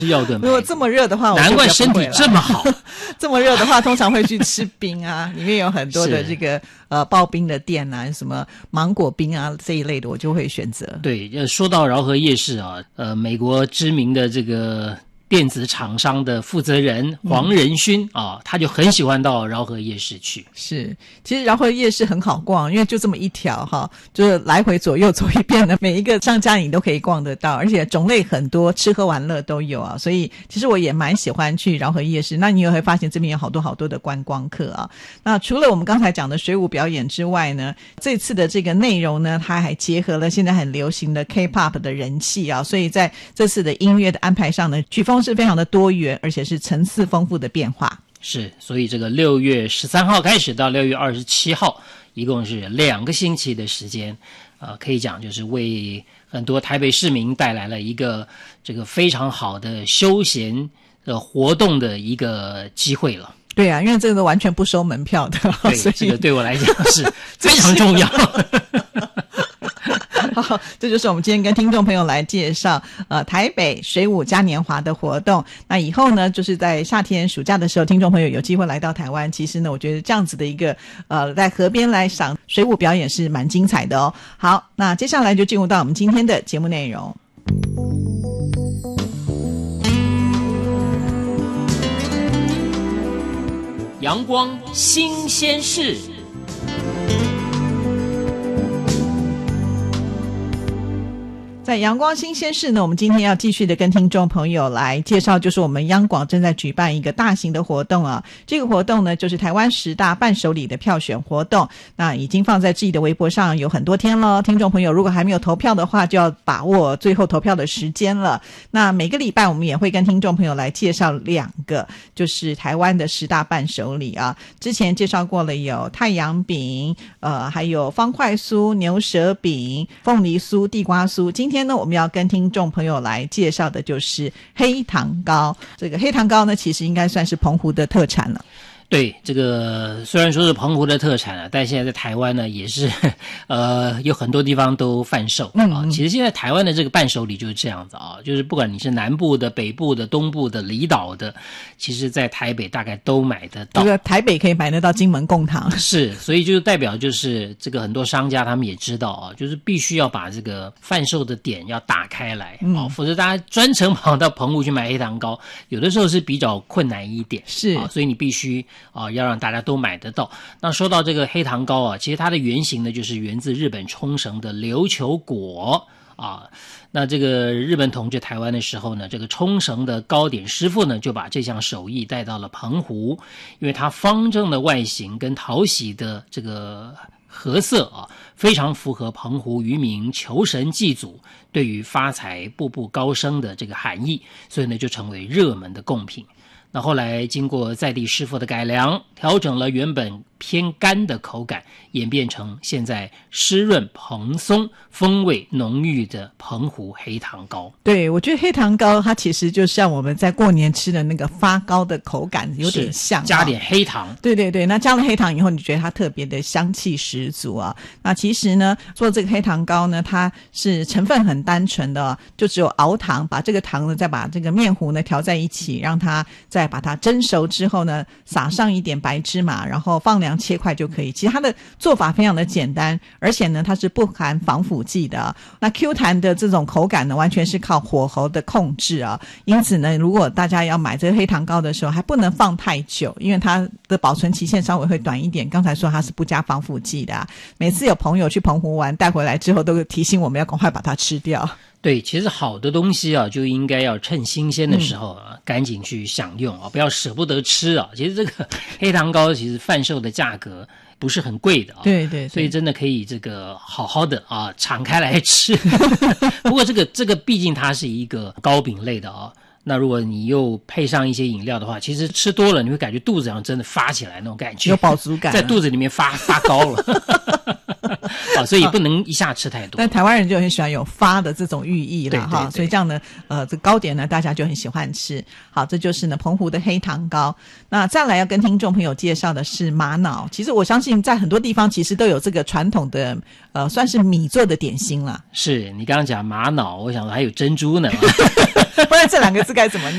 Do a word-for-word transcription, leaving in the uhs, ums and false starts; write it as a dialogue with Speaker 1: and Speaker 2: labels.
Speaker 1: 药炖排骨。
Speaker 2: 如果这么热的话，
Speaker 1: 难怪身体这么好。
Speaker 2: 这么热的话，通常会去吃冰啊，里面有很多的这个呃刨冰的店啊，什么芒果冰啊这一类的，我就会选择。
Speaker 1: 对，说到饶河夜市啊，呃，美国知名的这个电子厂商的负责人黄仁勋、嗯、啊，他就很喜欢到饶河夜市去。
Speaker 2: 是，其实饶河夜市很好逛，因为就这么一条哈，就是来回左右走一遍的，每一个商家你都可以逛得到，而且种类很多，吃喝玩乐都有啊。所以其实我也蛮喜欢去饶河夜市。那你也会发现这边有好多好多的观光客啊。那除了我们刚才讲的水舞表演之外呢，这次的这个内容呢，它还结合了现在很流行的 K-pop 的人气啊，所以在这次的音乐的安排上呢，曲风是非常的多元，而且是层次丰富的变化。
Speaker 1: 是，所以这个六月十三号开始到六月二十七号，一共是两个星期的时间，呃，可以讲就是为很多台北市民带来了一个这个非常好的休闲的活动的一个机会了。
Speaker 2: 对啊，因为这个完全不收门票的，
Speaker 1: 对，
Speaker 2: 所以
Speaker 1: 这个对我来讲是非常重要。
Speaker 2: 好，这就是我们今天跟听众朋友来介绍呃台北水舞嘉年华的活动。那以后呢，就是在夏天暑假的时候，听众朋友有机会来到台湾，其实呢我觉得这样子的一个呃在河边来赏水舞表演是蛮精彩的哦。好，那接下来就进入到我们今天的节目内容。
Speaker 1: 阳光新鲜事。
Speaker 2: 在阳光新鲜事呢，我们今天要继续的跟听众朋友来介绍，就是我们央广正在举办一个大型的活动啊。这个活动呢，就是台湾十大伴手礼的票选活动，那已经放在自己的微博上有很多天了。听众朋友如果还没有投票的话，就要把握最后投票的时间了。那每个礼拜我们也会跟听众朋友来介绍两个，就是台湾的十大伴手礼啊。之前介绍过了有太阳饼，呃，还有方块酥、牛舌饼、凤梨酥、地瓜酥。今天呢，我们要跟听众朋友来介绍的就是黑糖糕。这个黑糖糕呢，其实应该算是澎湖的特产了。
Speaker 1: 对，这个虽然说是澎湖的特产啊，但现在在台湾呢也是呃有很多地方都贩售啊、
Speaker 2: 嗯嗯。
Speaker 1: 其实现在台湾的这个伴手礼就是这样子啊，就是不管你是南部的、北部的、东部的、离岛的，其实在台北大概都买得到。
Speaker 2: 这个台北可以买得到金门贡糖。
Speaker 1: 是，所以就是代表就是这个很多商家他们也知道啊，就是必须要把这个贩售的点要打开来啊、嗯，否则大家专程跑到澎湖去买黑糖糕，有的时候是比较困难一点。
Speaker 2: 是
Speaker 1: 啊，所以你必须啊，要让大家都买得到。那说到这个黑糖糕啊，其实它的原型呢，就是源自日本冲绳的琉球果啊。那这个日本统治台湾的时候呢，这个冲绳的糕点师傅呢，就把这项手艺带到了澎湖，因为它方正的外形跟讨喜的这个褐色啊，非常符合澎湖渔民求神祭祖对于发财步步高升的这个含义，所以呢，就成为热门的贡品。那后来经过在地师傅的改良，调整了原本偏干的口感，演变成现在湿润蓬松、风味浓郁的澎湖黑糖糕。
Speaker 2: 对，我觉得黑糖糕它其实就像我们在过年吃的那个发糕的口感有点像，
Speaker 1: 加点黑糖。
Speaker 2: 对对对，那加了黑糖以后，你觉得它特别的香气十足啊。那其实呢，做这个黑糖糕呢，它是成分很单纯的，就只有熬糖，把这个糖呢再把这个面糊呢调在一起，让它再把它蒸熟之后呢，撒上一点白芝麻，然后放凉切块就可以。其实它的做法非常的简单，而且呢它是不含防腐剂的。那 Q 弹的这种口感呢，完全是靠火候的控制啊。因此呢，如果大家要买这个黑糖糕的时候，还不能放太久，因为它的保存期限稍微会短一点。刚才说它是不加防腐剂的啊。每次有朋友去澎湖玩带回来之后，都提醒我们要赶快把它吃掉。
Speaker 1: 对，其实好的东西啊，就应该要趁新鲜的时候啊，嗯、赶紧去享用啊，不要舍不得吃啊。其实这个黑糖糕其实贩售的价格不是很贵的啊，
Speaker 2: 对 对, 对，
Speaker 1: 所以真的可以这个好好的啊敞开来吃。不过这个这个毕竟它是一个糕饼类的啊。那如果你又配上一些饮料的话，其实吃多了你会感觉肚子上真的发起来那种感觉，
Speaker 2: 有饱足感、啊，
Speaker 1: 在肚子里面发发高了。啊，所以不能一下吃太多。
Speaker 2: 但台湾人就很喜欢有发的这种寓意了哈，所以这样呢，呃，这糕点呢，大家就很喜欢吃。好，这就是呢澎湖的黑糖糕。那再来要跟听众朋友介绍的是玛瑙。其实我相信在很多地方其实都有这个传统的，呃，算是米做的点心啦。
Speaker 1: 是你刚刚讲玛瑙，我想说还有珍珠呢。
Speaker 2: 不然这两个字该怎么念？